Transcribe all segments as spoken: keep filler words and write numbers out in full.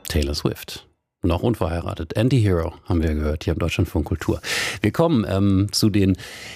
Taylor Swift. Noch unverheiratet. Anti-Hero haben wir gehört hier im Deutschlandfunk Kultur. Wir kommen ähm, zu den,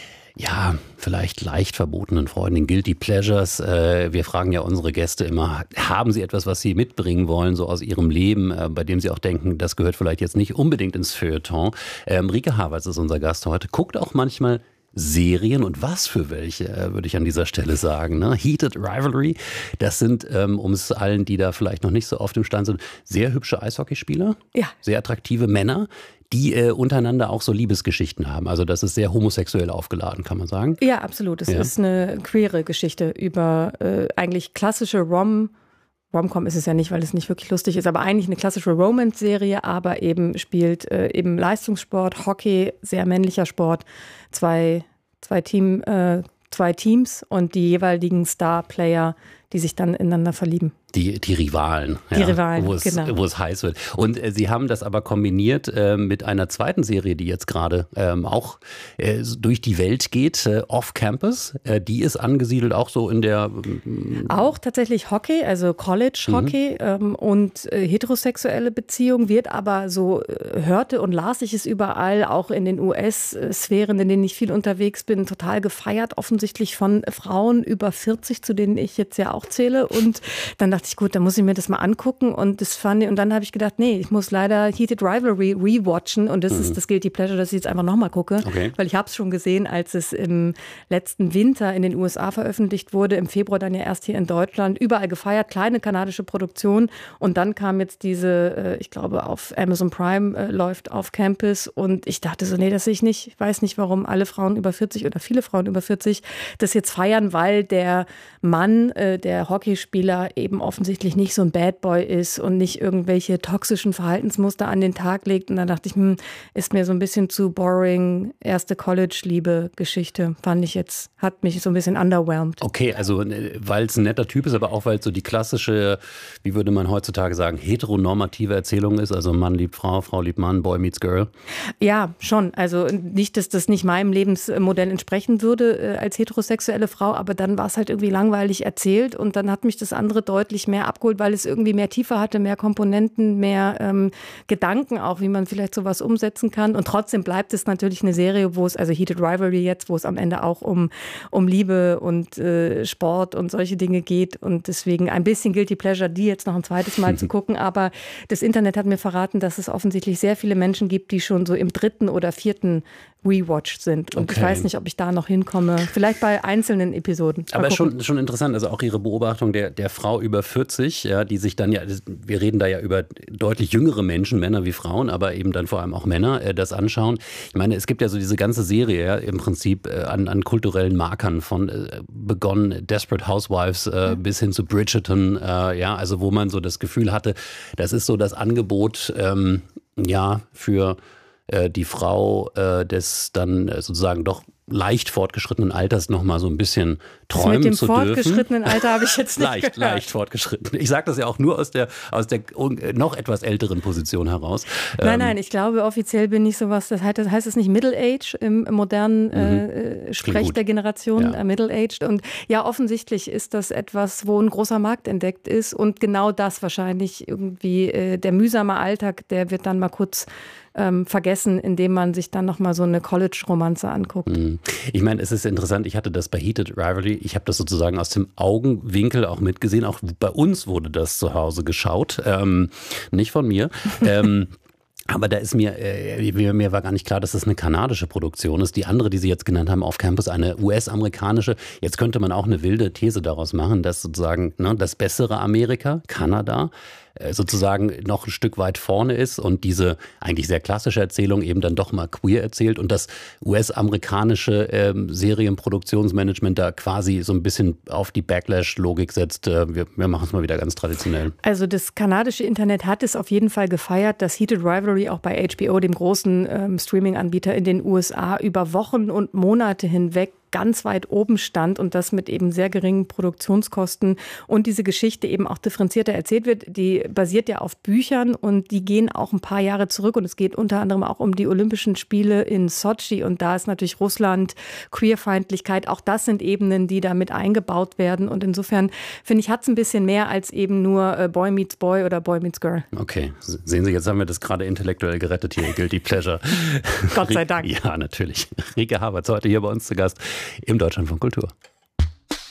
ja, vielleicht leicht verbotenen Freuden, den Guilty Pleasures. Äh, wir fragen ja unsere Gäste immer, haben sie etwas, was sie mitbringen wollen, so aus ihrem Leben, äh, bei dem sie auch denken, das gehört vielleicht jetzt nicht unbedingt ins Feuilleton. Ähm, Rike Havertz ist unser Gast heute, guckt auch manchmal Serien und was für welche, würde ich an dieser Stelle sagen. Ne? Heated Rivalry, das sind, ähm, um es allen, die da vielleicht noch nicht so oft im Stand sind, sehr hübsche Eishockeyspieler, ja. sehr attraktive Männer, die äh, untereinander auch so Liebesgeschichten haben. Also das ist sehr homosexuell aufgeladen, kann man sagen. Ja, absolut. Es ja. ist eine queere Geschichte über äh, eigentlich klassische Rom- Rom-Com ist es ja nicht, weil es nicht wirklich lustig ist, aber eigentlich eine klassische Romance-Serie, aber eben spielt äh, eben Leistungssport, Hockey, sehr männlicher Sport, zwei, zwei, Team, äh, zwei Teams und die jeweiligen Star-Player, die sich dann ineinander verlieben. Die, die Rivalen. Die ja, Rivalen, wo es, genau. Wo es heiß wird. Und äh, Sie haben das aber kombiniert äh, mit einer zweiten Serie, die jetzt gerade ähm, auch äh, durch die Welt geht, äh, Off-Campus. Äh, die ist angesiedelt auch so in der... Ähm, auch tatsächlich Hockey, also College-Hockey mhm. ähm, und äh, heterosexuelle Beziehung wird aber so, äh, hörte und las ich es überall, auch in den U S-Sphären, in denen ich viel unterwegs bin, total gefeiert, offensichtlich von Frauen über vierzig, zu denen ich jetzt ja auch zähle. Und dann dachte ich, gut, dann muss ich mir das mal angucken und das fand ich, und dann habe ich gedacht, nee, ich muss leider Heated Rivalry rewatchen und das mhm. ist das Guilty Pleasure, dass ich jetzt einfach nochmal gucke, okay. weil ich habe es schon gesehen, als es im letzten Winter in den U S A veröffentlicht wurde, im Februar dann ja erst hier in Deutschland, überall gefeiert, kleine kanadische Produktion und dann kam jetzt diese, ich glaube auf Amazon Prime äh, läuft Off Campus und ich dachte so, nee, das sehe ich nicht, ich weiß nicht, warum alle Frauen über vierzig oder viele Frauen über vierzig das jetzt feiern, weil der Mann, äh, der Hockeyspieler eben offensichtlich nicht so ein Bad Boy ist und nicht irgendwelche toxischen Verhaltensmuster an den Tag legt. Und da dachte ich, hm, ist mir so ein bisschen zu boring, erste College-Liebe-Geschichte, fand ich jetzt, hat mich so ein bisschen underwhelmed. Okay, also weil es ein netter Typ ist, aber auch weil es so die klassische, wie würde man heutzutage sagen, heteronormative Erzählung ist, also Mann liebt Frau, Frau liebt Mann, Boy meets Girl. Ja, schon. Also nicht, dass das nicht meinem Lebensmodell entsprechen würde äh, als heterosexuelle Frau, aber dann war es halt irgendwie langweilig erzählt und dann hat mich das andere deutlich mehr abgeholt, weil es irgendwie mehr Tiefe hatte, mehr Komponenten, mehr ähm, Gedanken auch, wie man vielleicht sowas umsetzen kann. Und trotzdem bleibt es natürlich eine Serie, wo es, also Heated Rivalry jetzt, wo es am Ende auch um, um Liebe und äh, Sport und solche Dinge geht. Und deswegen ein bisschen Guilty Pleasure, die jetzt noch ein zweites Mal zu gucken. Aber das Internet hat mir verraten, dass es offensichtlich sehr viele Menschen gibt, die schon so im dritten oder vierten Rewatch sind. Und okay. ich weiß nicht, ob ich da noch hinkomme. Vielleicht bei einzelnen Episoden. Mal Aber gucken. schon, schon interessant, also auch Ihre Beobachtung der, der Frau über vierzig, ja, die sich dann ja, wir reden da ja über deutlich jüngere Menschen, Männer wie Frauen, aber eben dann vor allem auch Männer, äh, das anschauen. Ich meine, es gibt ja so diese ganze Serie ja, im Prinzip äh, an, an kulturellen Markern von äh, begonnen Desperate Housewives äh, ja. bis hin zu Bridgerton, äh, ja, also wo man so das Gefühl hatte, das ist so das Angebot, ähm, ja, für die Frau äh, des dann sozusagen doch leicht fortgeschrittenen Alters noch mal so ein bisschen träumen zu dürfen. Mit dem fortgeschrittenen Alter habe ich jetzt nicht leicht, gehört. Leicht fortgeschritten. Ich sage das ja auch nur aus der, aus der noch etwas älteren Position heraus. Nein, nein, ich glaube, offiziell bin ich sowas, das heißt, das heißt es nicht Middle Age im, im modernen mhm. äh, Sprech der Generation, ja. äh, Middle Aged. Und ja, offensichtlich ist das etwas, wo ein großer Markt entdeckt ist und genau das wahrscheinlich irgendwie, äh, der mühsame Alltag, der wird dann mal kurz ähm, vergessen, indem man sich dann nochmal so eine College-Romanze anguckt. Mhm. Ich meine, es ist interessant, ich hatte das bei Heated Rivalry, ich habe das sozusagen aus dem Augenwinkel auch mitgesehen, auch bei uns wurde das zu Hause geschaut, ähm, nicht von mir. ähm, Aber da ist mir, äh, mir war gar nicht klar, dass das eine kanadische Produktion ist. Die andere, die Sie jetzt genannt haben, Off Campus, eine U S-amerikanische. Jetzt könnte man auch eine wilde These daraus machen, dass sozusagen ne, das bessere Amerika, Kanada, äh, sozusagen noch ein Stück weit vorne ist und diese eigentlich sehr klassische Erzählung eben dann doch mal queer erzählt und das U S-amerikanische ähm, Serienproduktionsmanagement da quasi so ein bisschen auf die Backlash-Logik setzt. Äh, wir wir machen es mal wieder ganz traditionell. Also das kanadische Internet hat es auf jeden Fall gefeiert, dass Heated Rivalry auch bei H B O, dem großen ähm, Streaming-Anbieter in den U S A, über Wochen und Monate hinweg ganz weit oben stand und das mit eben sehr geringen Produktionskosten und diese Geschichte eben auch differenzierter erzählt wird. Die basiert ja auf Büchern und die gehen auch ein paar Jahre zurück und es geht unter anderem auch um die Olympischen Spiele in Sotschi und da ist natürlich Russland, Queerfeindlichkeit, auch das sind Ebenen, die da mit eingebaut werden und insofern finde ich, hat es ein bisschen mehr als eben nur Boy Meets Boy oder Boy Meets Girl. Okay, sehen Sie, jetzt haben wir das gerade intellektuell gerettet hier, Guilty Pleasure. Gott sei Dank. Ja, natürlich. Rike Havertz heute hier bei uns zu Gast im Deutschlandfunk Kultur.